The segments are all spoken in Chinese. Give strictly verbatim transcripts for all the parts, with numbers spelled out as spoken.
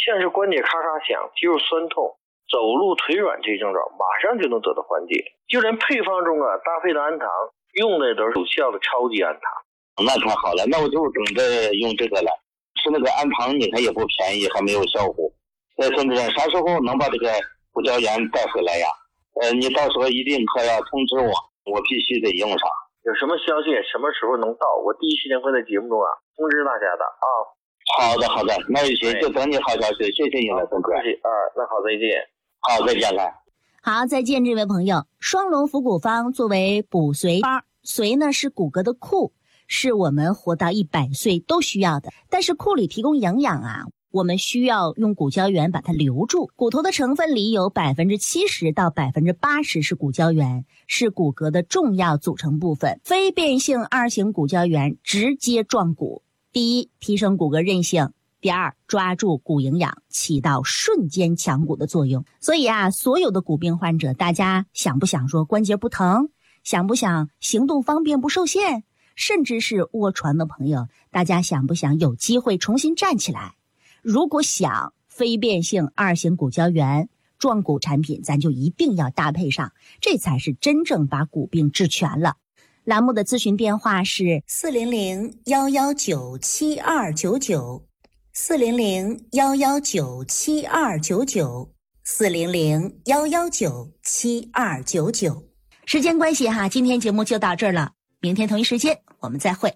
像是关节咔咔响、肌肉酸痛、走路腿软这些症状，马上就能得到缓解。就连配方中啊搭配的氨糖，用的也都是有效的超级氨糖。 那太好了，那我就等着用这个了。吃那个氨糖，你看也不便宜，还没有效果。呃，孙主任，啥时候能把这个骨胶原带回来呀？呃，你到时候一定可要通知我，我必须得用上。 有什么消息，什么时候能到，我第一时间会在节目中啊通知大家的啊。 好的，好的，那就行，就等你好消息，谢谢你了，孙主任。 啊，那好，再见。 好，再见了。 好，再见，这位朋友。双龙腹股方作为补髓方，髓呢是骨骼的库，是我们活到一百岁都需要的。但是库里提供营养啊，我们需要用骨胶原把它留住。骨头的成分里有百分之七十到百分之八十是骨胶原，是骨骼的重要组成部分。非变性二型骨胶原直接壮骨，第一，提升骨骼韧性。第二，抓住骨营养，起到瞬间强骨的作用。所以啊，所有的骨病患者，大家想不想说关节不疼？想不想行动方便不受限？甚至是卧床的朋友，大家想不想有机会重新站起来？如果想，非变性二型骨胶原壮骨产品，咱就一定要搭配上，这才是真正把骨病治全了。栏目的咨询电话是四零零幺幺九七二九九。四零零幺幺九七二九九，四零零幺幺九七二九九。时间关系哈，今天节目就到这儿了，明天同一时间我们再会。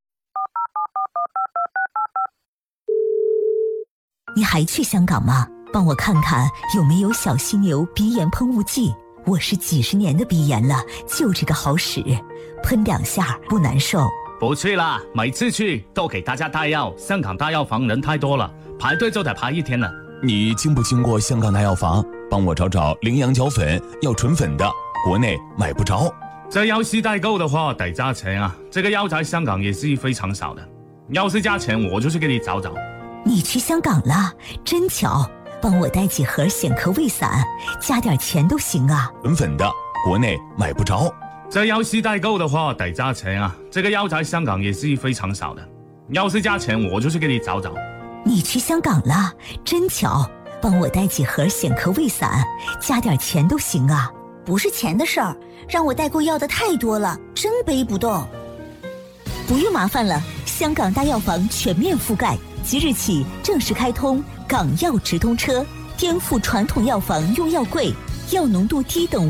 你还去香港吗？帮我看看有没有小犀牛鼻炎喷雾剂。我是几十年的鼻炎了，就这个好使，喷两下不难受。 不去啦，每次去都给大家带药，香港大药房人太多了，排队就得排一天了。 你经不经过香港大药房？帮我找找羚羊角粉，要纯粉的，国内买不着。 这要是代购的话得加钱啊，这个药在香港也是非常少的，要是加钱我就去给你找找。 你去香港了，真巧，帮我带几盒显科胃散，加点钱都行啊。 纯粉的，国内买不着。 这要是代购的话得加钱啊，这个药在香港也是非常少的，要是加钱我就去给你找找。 你去香港了，真巧，帮我带几盒显科胃散，加点钱都行啊。 不是钱的事儿，让我代购要的太多了，真背不动。 不用麻烦了，香港大药房全面覆盖，即日起正式开通港药直通车，颠覆传统药房用药贵、药浓度低等